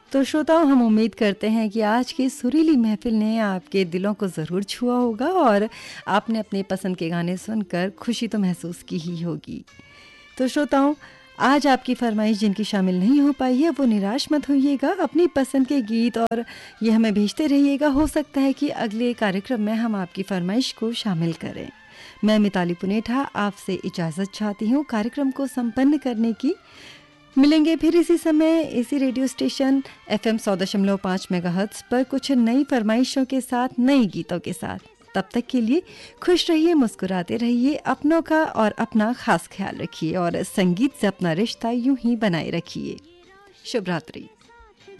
तो श्रोताओं, हम उम्मीद करते हैं कि आज की सुरीली महफिल ने आपके दिलों को ज़रूर छुआ होगा और आपने अपने पसंद के गाने सुनकर खुशी तो महसूस की ही होगी। तो श्रोताओं, आज आपकी फरमाइश जिनकी शामिल नहीं हो पाई है वो निराश मत होइएगा। अपनी पसंद के गीत और ये हमें भेजते रहिएगा। हो सकता है कि अगले कार्यक्रम में हम आपकी फरमाइश को शामिल करें। मैं मिताली पुनेठा आपसे इजाज़त चाहती हूँ कार्यक्रम को संपन्न करने की। मिलेंगे फिर इसी समय इसी रेडियो स्टेशन FM 100.5 मेगाहर्ट्ज़ पर कुछ नई फरमाइशों के साथ, नई गीतों के साथ। तब तक के लिए खुश रहिए, मुस्कुराते रहिए, अपनों का और अपना खास ख्याल रखिए और संगीत से अपना रिश्ता यूं ही बनाए रखिए। शुभ रात्रि।